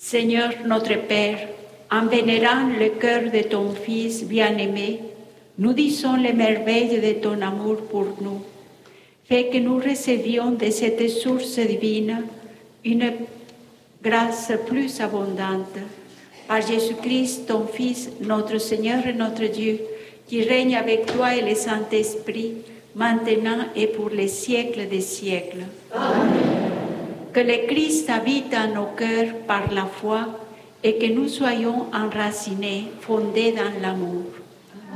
Seigneur notre Père, en vénérant le cœur de ton Fils bien-aimé, nous disons les merveilles de ton amour pour nous. Fais que nous recevions de cette source divine une grâce plus abondante. Par Jésus-Christ, ton Fils, notre Seigneur et notre Dieu, qui règne avec toi et le Saint-Esprit, maintenant et pour les siècles des siècles. Amen. Que le Christ habite en nos cœurs par la foi et que nous soyons enracinés, fondés dans l'amour.